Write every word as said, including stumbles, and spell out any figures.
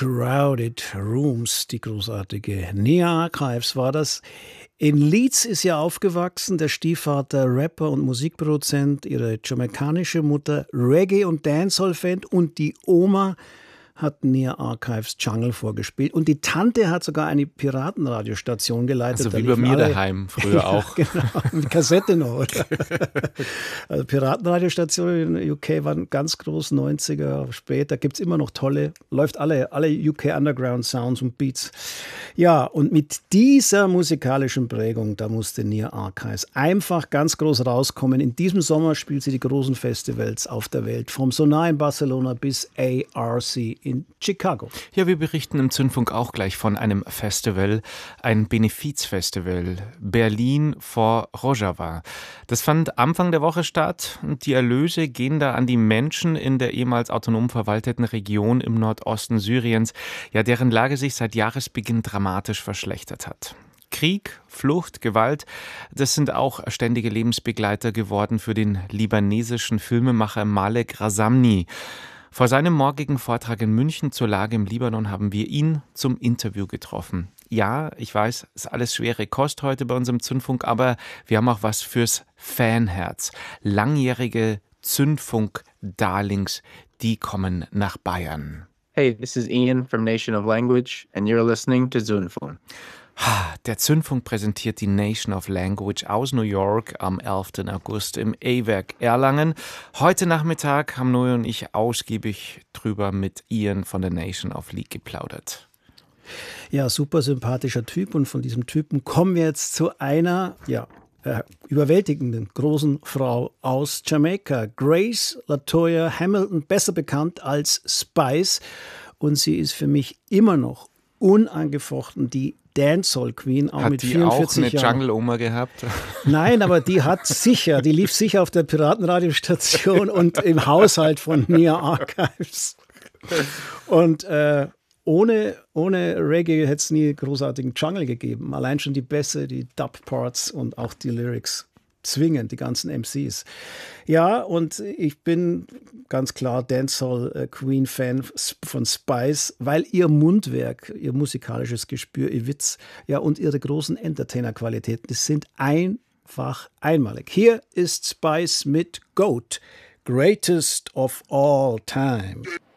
Crowded Rooms, die großartige Nia Archives war das. In Leeds ist sie aufgewachsen, der Stiefvater Rapper und Musikproduzent, ihre jamaikanische Mutter Reggae- und Dancehall-Fan und die Oma hat Nia Archives Jungle vorgespielt. Und die Tante hat sogar eine Piratenradiostation geleitet. Also wie bei mir alle daheim früher ja, auch. Genau, mit Kassette noch. Oder? Also Piratenradiostationen in U K waren ganz groß, neunziger, später gibt es immer noch tolle, läuft alle, alle U K Underground Sounds und Beats. Ja, und mit dieser musikalischen Prägung, da musste Nia Archives einfach ganz groß rauskommen. In diesem Sommer spielt sie die großen Festivals auf der Welt, vom Sonar in Barcelona bis A R C in Chicago. Ja, wir berichten im Zündfunk auch gleich von einem Festival, ein Benefizfestival, Berlin for Rojava. Das fand Anfang der Woche statt und die Erlöse gehen da an die Menschen in der ehemals autonom verwalteten Region im Nordosten Syriens, ja, deren Lage sich seit Jahresbeginn dramatisch verschlechtert hat. Krieg, Flucht, Gewalt, das sind auch ständige Lebensbegleiter geworden für den libanesischen Filmemacher Malek Razamny. Vor seinem morgigen Vortrag in München zur Lage im Libanon haben wir ihn zum Interview getroffen. Ja, ich weiß, ist alles schwere Kost heute bei uns im Zündfunk, aber wir haben auch was fürs Fanherz. Langjährige Zündfunk-Darlings, die kommen nach Bayern. Hey, this is Ian from Nation of Language and you're listening to Zündfunk. Der Zündfunk präsentiert die Nation of Language aus New York am elften August im E-Werk Erlangen. Heute Nachmittag haben Noe und ich ausgiebig drüber mit Ian von der Nation of League geplaudert. Ja, super sympathischer Typ, und von diesem Typen kommen wir jetzt zu einer, ja, äh, überwältigenden großen Frau aus Jamaika, Grace Latoya Hamilton, besser bekannt als Spice, und sie ist für mich immer noch unangefochten die Dancehall Queen, auch hat mit die vierundvierzig auch eine Jahren. Jungle-Oma gehabt? Nein, aber die hat sicher, die lief sicher auf der Piratenradiostation und im Haushalt von Nia Archives. Und äh, ohne, ohne Reggae hätte es nie großartigen Jungle gegeben. Allein schon die Bässe, die Dub-Parts und auch die Lyrics zwingen die ganzen M Cs. Ja, und ich bin ganz klar Dancehall-Queen-Fan von Spice, weil ihr Mundwerk, ihr musikalisches Gespür, ihr Witz, ja, und ihre großen Entertainer-Qualitäten, das sind einfach einmalig. Hier ist Spice mit Goat, Greatest of All Time.